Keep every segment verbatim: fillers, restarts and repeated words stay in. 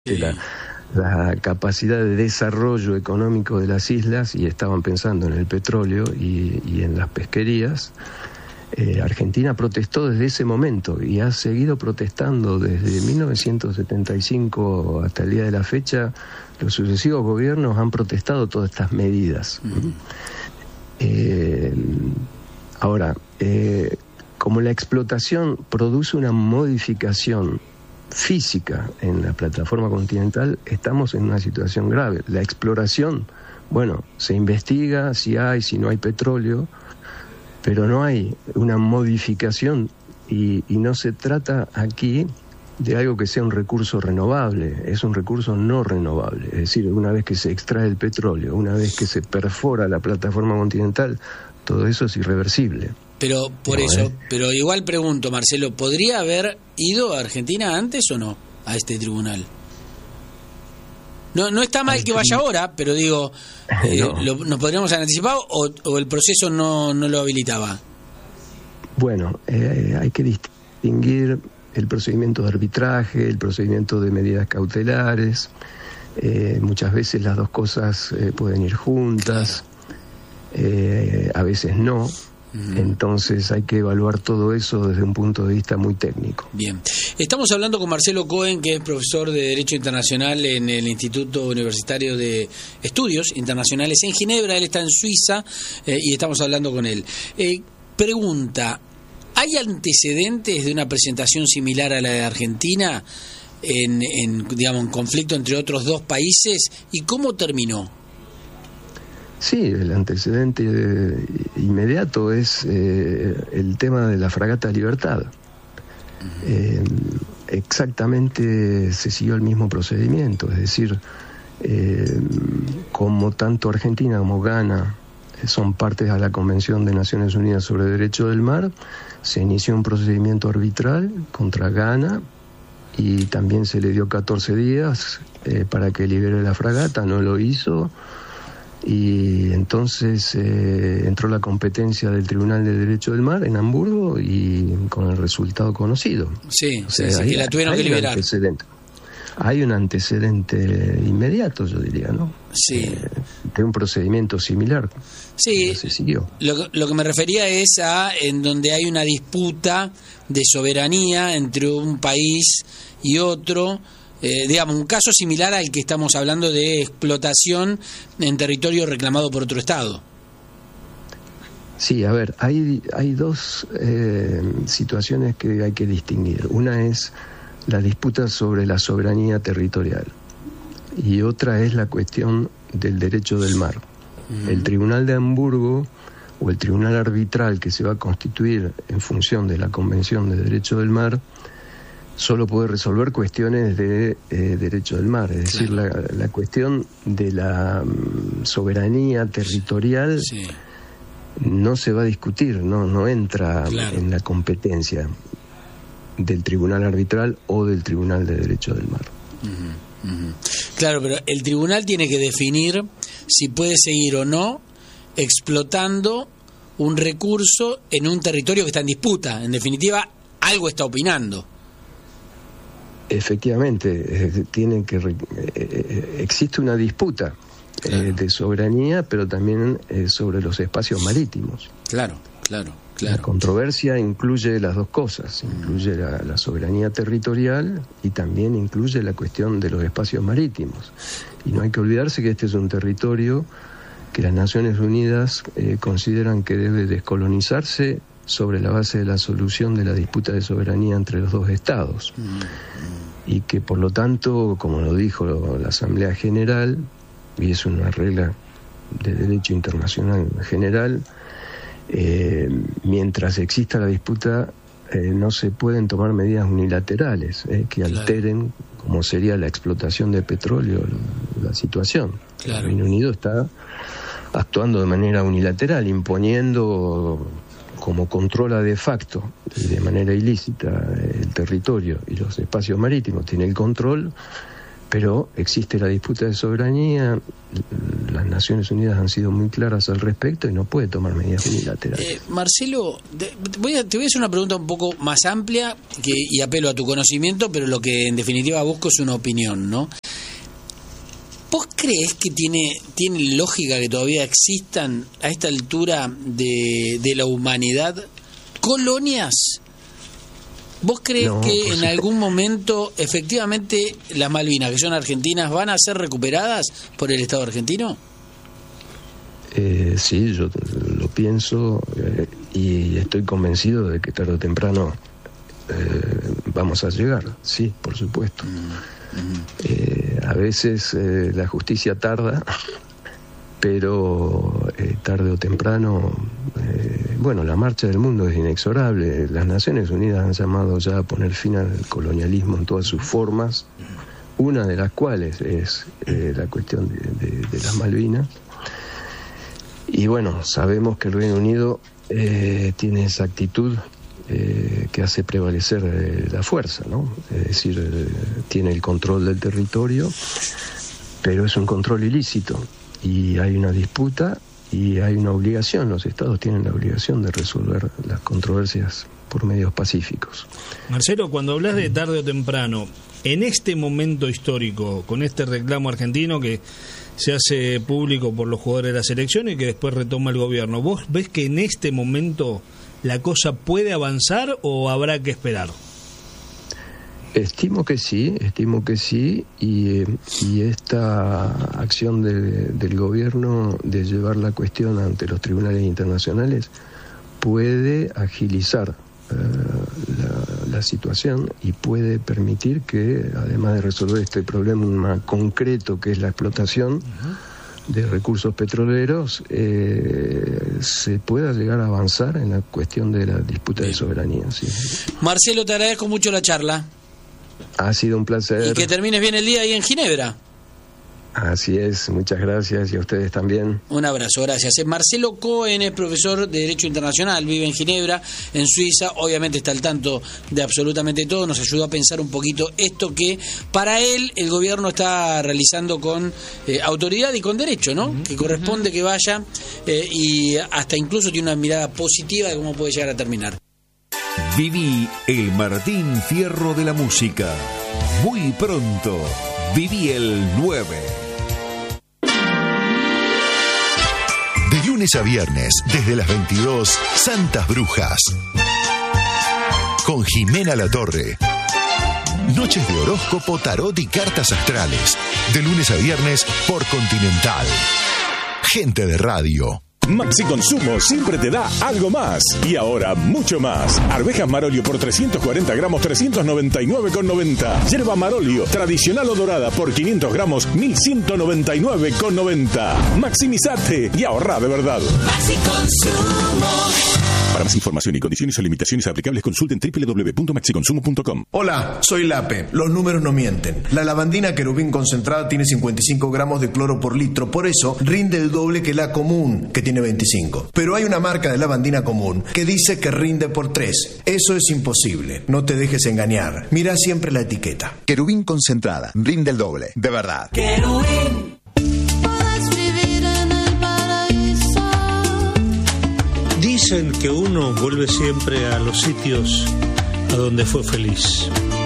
Sí. La, la capacidad de desarrollo económico de las islas, y estaban pensando en el petróleo y, y en las pesquerías. eh, Argentina protestó desde ese momento y ha seguido protestando desde mil novecientos setenta y cinco hasta el día de la fecha. Los sucesivos gobiernos han protestado todas estas medidas. Uh-huh. eh, ahora, eh, como la explotación produce una modificación física en la plataforma continental, estamos en una situación grave. La exploración, bueno, se investiga si hay, si no hay petróleo, pero no hay una modificación y, y no se trata aquí de algo que sea un recurso renovable, es un recurso no renovable. Es decir, una vez que se extrae el petróleo, una vez que se perfora la plataforma continental, todo eso es irreversible. Pero por no, eso, eh. pero igual pregunto, Marcelo, ¿podría haber ido a Argentina antes o no a este tribunal? No, no está mal que vaya ahora, pero digo, eh, no. lo, ¿nos podríamos haber anticipado o, o el proceso no, no lo habilitaba? Bueno, eh, hay que distinguir el procedimiento de arbitraje, el procedimiento de medidas cautelares. Eh, muchas veces las dos cosas eh, pueden ir juntas, eh, a veces no. Entonces hay que evaluar todo eso desde un punto de vista muy técnico. Bien, estamos hablando con Marcelo Cohen, que es profesor de Derecho Internacional en el Instituto Universitario de Estudios Internacionales en Ginebra. Él está en Suiza eh, y estamos hablando con él. Eh, pregunta, ¿hay antecedentes de una presentación similar a la de Argentina en, en, digamos, en conflicto entre otros dos países? ¿Y cómo terminó? Sí, el antecedente inmediato es eh, el tema de la fragata Libertad. Eh, exactamente se siguió el mismo procedimiento, es decir, eh, como tanto Argentina como Ghana son partes a la Convención de Naciones Unidas sobre el Derecho del Mar, se inició un procedimiento arbitral contra Ghana y también se le dio catorce días eh, para que libere la fragata, no lo hizo. Y entonces eh, entró la competencia del Tribunal de Derecho del Mar en Hamburgo y con el resultado conocido. Sí, o sea, sí, sí hay, que la tuvieron que liberar. Antecedente. Hay un antecedente inmediato, yo diría, ¿no? Sí. Eh, de un procedimiento similar. Sí, se siguió. Lo, lo que me refería es a en donde hay una disputa de soberanía entre un país y otro. Eh, digamos, un caso similar al que estamos hablando de explotación en territorio reclamado por otro Estado. Sí, a ver, hay, hay dos eh, situaciones que hay que distinguir. Una es la disputa sobre la soberanía territorial y otra es la cuestión del derecho del mar. Uh-huh. El Tribunal de Hamburgo o el Tribunal Arbitral que se va a constituir en función de la Convención de Derecho del Mar solo puede resolver cuestiones de eh, derecho del mar, es decir, claro. la, la cuestión de la um, soberanía territorial sí. no se va a discutir, no, no entra claro. en la competencia del Tribunal Arbitral o del Tribunal de Derecho del Mar. Uh-huh, uh-huh. Claro, pero el tribunal tiene que definir si puede seguir o no explotando un recurso en un territorio que está en disputa. En definitiva, algo está opinando. Efectivamente, eh, tienen que eh, existe una disputa claro. eh, de soberanía, pero también eh, sobre los espacios marítimos. Claro, claro, claro. La controversia incluye las dos cosas, incluye la, la soberanía territorial y también incluye la cuestión de los espacios marítimos. Y no hay que olvidarse que este es un territorio que las Naciones Unidas eh, consideran que debe descolonizarse sobre la base de la solución de la disputa de soberanía entre los dos estados. Mm. Y que por lo tanto, como lo dijo la Asamblea General, y es una regla de derecho internacional general, eh, mientras exista la disputa eh, no se pueden tomar medidas unilaterales eh, que claro. alteren, como sería la explotación de petróleo, la situación. Claro. El Reino Unido está actuando de manera unilateral, imponiendo como controla de facto y de manera ilícita el territorio y los espacios marítimos, tiene el control, pero existe la disputa de soberanía, las Naciones Unidas han sido muy claras al respecto y no puede tomar medidas unilaterales. Eh, Marcelo, te voy, a, te voy a hacer una pregunta un poco más amplia que, y apelo a tu conocimiento, pero lo que en definitiva busco es una opinión, ¿no? ¿Vos crees que tiene, tiene lógica que todavía existan a esta altura de, de la humanidad colonias? ¿Vos crees no, que en algún momento efectivamente las Malvinas, que son argentinas, van a ser recuperadas por el Estado argentino? Eh, sí, yo lo pienso eh, y estoy convencido de que tarde o temprano eh, vamos a llegar, sí, por supuesto. Mm-hmm. Eh, a veces eh, la justicia tarda, pero eh, tarde o temprano, eh, bueno, la marcha del mundo es inexorable. Las Naciones Unidas han llamado ya a poner fin al colonialismo en todas sus formas, una de las cuales es eh, la cuestión de, de, de las Malvinas. Y bueno, sabemos que el Reino Unido eh, tiene esa actitud eh, que hace prevalecer eh, la fuerza, ¿no? Es decir, eh, tiene el control del territorio, pero es un control ilícito. Y hay una disputa y hay una obligación, los estados tienen la obligación de resolver las controversias por medios pacíficos. Marcelo, cuando hablas de tarde o temprano, en este momento histórico, con este reclamo argentino que se hace público por los jugadores de la selección y que después retoma el gobierno, ¿vos ves que en este momento la cosa puede avanzar o habrá que esperar? Estimo que sí, estimo que sí, y, y esta acción de, del gobierno de llevar la cuestión ante los tribunales internacionales puede agilizar uh, la, la situación y puede permitir que, además de resolver este problema concreto que es la explotación uh-huh. de recursos petroleros, eh, se pueda llegar a avanzar en la cuestión de la disputa Bien. de soberanía. Sí. Marcelo, te agradezco mucho la charla. Ha sido un placer. Y que termines bien el día ahí en Ginebra. Así es, muchas gracias y a ustedes también. Un abrazo, gracias. Marcelo Cohen es profesor de Derecho Internacional, vive en Ginebra, en Suiza, obviamente está al tanto de absolutamente todo, nos ayudó a pensar un poquito esto que para él el gobierno está realizando con eh, autoridad y con derecho, ¿no? Uh-huh. Que corresponde uh-huh. que vaya eh, y hasta incluso tiene una mirada positiva de cómo puede llegar a terminar. Viví el Martín Fierro de la música. Muy pronto, viví el nueve. De lunes a viernes, desde las veintidós, Santas Brujas. Con Jimena Latorre. Noches de horóscopo, tarot y cartas astrales. De lunes a viernes por Continental. Gente de radio. Maxi Consumo siempre te da algo más. Y ahora mucho más. Arvejas Marolio por trescientos cuarenta gramos, trescientos noventa y nueve con noventa. Yerba Marolio tradicional o dorada por quinientos gramos, mil ciento noventa y nueve con noventa. Maximizate y ahorra de verdad. Maxi Consumo. Para más información y condiciones o limitaciones aplicables, consulten doble u doble u doble u punto maxi consumo punto com. Hola, soy Lape. Los números no mienten. La lavandina Querubín concentrada tiene cincuenta y cinco gramos de cloro por litro, por eso rinde el doble que la común, que tiene veinticinco. Pero hay una marca de lavandina común que dice que rinde por tres. Eso es imposible. No te dejes engañar. Mira siempre la etiqueta. Querubín concentrada. Rinde el doble. De verdad. Querubín. Dicen que uno vuelve siempre a los sitios a donde fue feliz.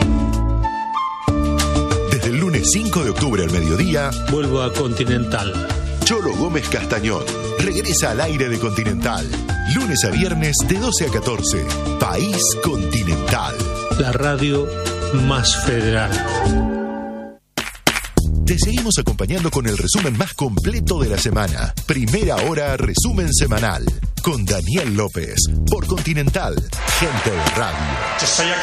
Desde el lunes cinco de octubre al mediodía, vuelvo a Continental. Cholo Gómez Castañón regresa al aire de Continental. Lunes a viernes de doce a catorce. País Continental. La radio más federal. Te seguimos acompañando con el resumen más completo de la semana. Primera hora, resumen semanal. Con Daniel López. Por Continental. Gente de radio.